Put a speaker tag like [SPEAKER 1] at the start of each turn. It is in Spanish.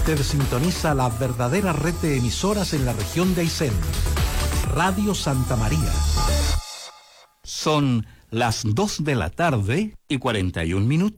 [SPEAKER 1] Usted sintoniza la verdadera red de emisoras en la región de Aysén. Radio Santa María.
[SPEAKER 2] Son las 2 de la tarde y 41 minutos.